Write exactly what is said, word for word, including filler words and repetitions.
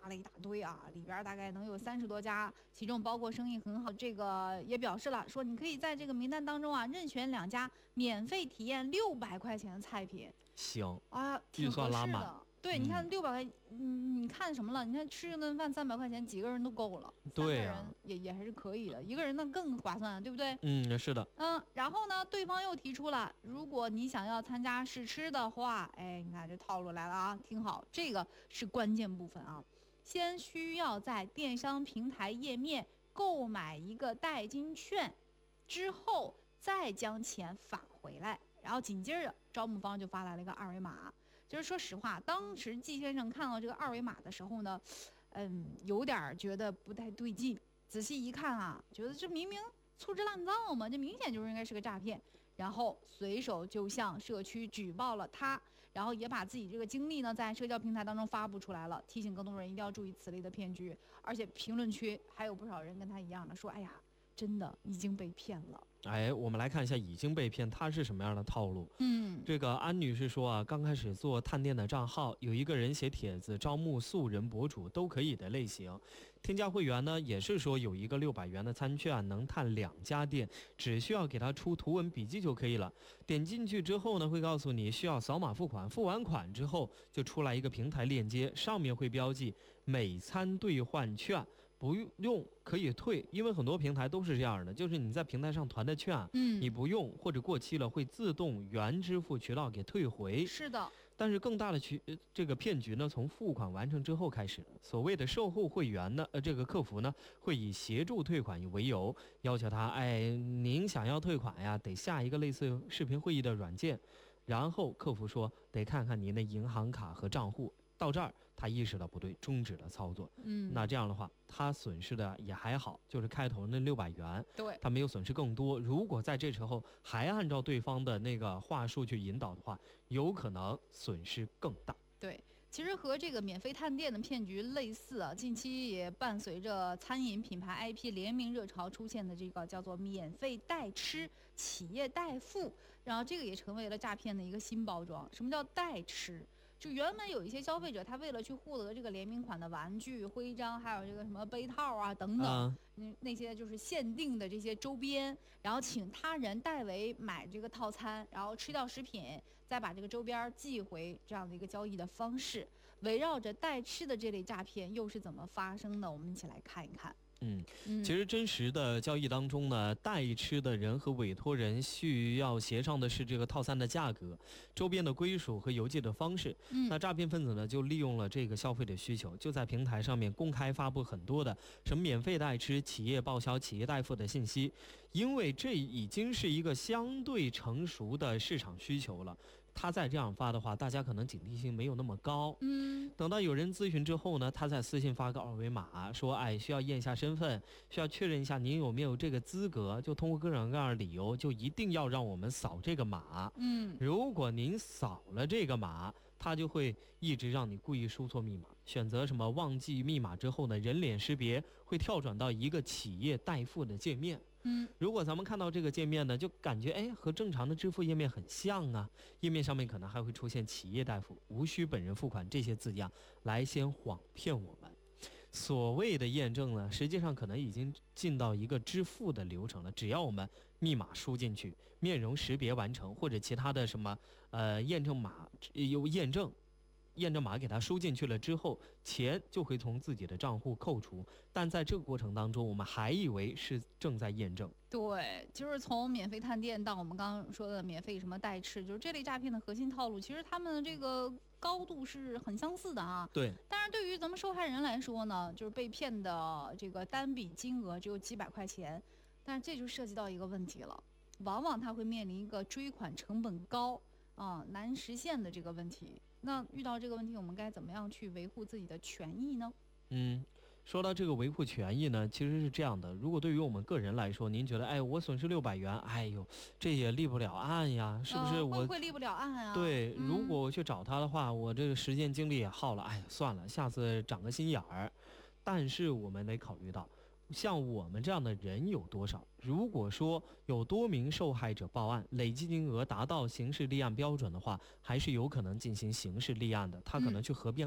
发了一大堆啊，里边大概能有三十多家，其中包括生意很好，这个也表示了说你可以在这个名单当中啊任选两家免费体验六百块钱的菜品。 行啊， 预算拉满。 对，你看六百块，嗯，你看什么了？你看吃一顿饭三百块钱，几个人都够了。 对呀、啊， 也也还是可以的，一个人那更划算，对不对？ 嗯，是的。 嗯，然后呢，对方又提出了，如果你想要参加试吃的话，哎，你看这套路来了啊，听好，这个是关键部分啊。先需要在电商平台页面购买一个代金券，之后再将钱返回来，然后紧接着招募方就发来了一个二维码。就是说实话，当时季先生看到这个二维码的时候呢，嗯，有点觉得不太对劲。仔细一看啊，觉得这明明粗制滥造嘛，这明显就是应该是个诈骗。然后随手就向社区举报了他，然后也把自己这个经历呢在社交平台当中发布出来了，提醒更多人一定要注意此类的骗局。而且评论区还有不少人跟他一样的说，哎呀，真的已经被骗了。 哎，我们来看一下已经被骗他是什么样的套路。 嗯， 这个安女士说啊，刚开始做探店的账号，有一个人写帖子招募素人博主都可以的类型，添加会员呢也是说有一个六百元的餐券，能探两家店，只需要给他出图文笔记就可以了。点进去之后呢，会告诉你需要扫码付款，付完款之后就出来一个平台链接，上面会标记每餐兑换券。不用可以退，因为很多平台都是这样的，就是你在平台上团的券， 嗯， 你不用或者过期了，会自动原支付渠道给退回。 是的， 但是更大的渠这个骗局呢，从付款完成之后开始。所谓的售后会员呢，呃，这个客服呢会以协助退款为由，要求他，哎，您想要退款呀，得下一个类似视频会议的软件，然后客服说得看看您的银行卡和账户。到这儿，他意识到不对，终止了操作。 嗯， 那这样的话，他损失的也还好，就是开头那六百元， 对， 他没有损失更多。如果在这时候还按照对方的那个话术去引导的话，有可能损失更大。 对。其实和这个免费探店的骗局类似啊，近期也伴随着餐饮品牌 I P 联名热潮出现的这个叫做免费代吃、企业代付，然后这个也成为了诈骗的一个新包装。什么叫代吃？就原本有一些消费者，他为了去获得这个联名款的玩具、徽章，还有这个什么杯套啊等等，嗯、啊，那些就是限定的这些周边，然后请他人代为买这个套餐，然后吃掉食品，再把这个周边寄回，这样的一个交易的方式。围绕着代吃的这类诈骗又是怎么发生的？我们一起来看一看。 嗯，其实真实的交易当中呢，代吃的人和委托人需要协商的是这个套餐的价格、周边的归属和邮寄的方式。 嗯， 那诈骗分子呢就利用了这个消费者需求，就在平台上面公开发布很多的什么免费代吃、企业报销、企业代付的信息，因为这已经是一个相对成熟的市场需求了。他再这样发的话，大家可能警惕性没有那么高。 嗯， 等到有人咨询之后呢，他在私信发个二维码，说，哎，需要验一下身份，需要确认一下您有没有这个资格，就通过各种各样的理由，就一定要让我们扫这个码。 嗯， 如果您扫了这个码，他就会一直让你故意输错密码，选择什么忘记密码之后呢，人脸识别会跳转到一个企业代付的界面。 嗯， 如果咱们看到这个界面呢，就感觉哎和正常的支付页面很像啊，页面上面可能还会出现企业代付、无需本人付款这些字样，来先谎骗我们。所谓的验证呢，实际上可能已经进到一个支付的流程了，只要我们密码输进去，面容识别完成，或者其他的什么呃验证码有验证。验证码给他输进去了之后，钱就会从自己的账户扣除，但在这个过程当中，我们还以为是正在验证。 对，就是从免费探店到我们刚刚说的免费什么代吃，就是这类诈骗的核心套路，其实他们的这个高度是很相似的啊。 对。 但是对于咱们受害人来说呢，就是被骗的这个单笔金额只有几百块钱，但是这就涉及到一个问题了，往往他会面临一个追款成本高啊、难实现的这个问题。那遇到这个问题，我们该怎么样去维护自己的权益呢？ 嗯，说到这个维护权益呢，其实是这样的。如果对于我们个人来说，您觉得，哎，我损失六百元，哎呦，这也立不了案呀，是不是我？ 呃、会不会立不了案啊？ 对， 嗯、 如果我去找他的话，我这个时间精力也耗了，哎呀，算了，下次长个心眼儿。但是我们得考虑到，像我们这样的人有多少？如果说有多名受害者报案，累计金额达到刑事立案标准的话，还是有可能进行刑事立案的。他可能去合并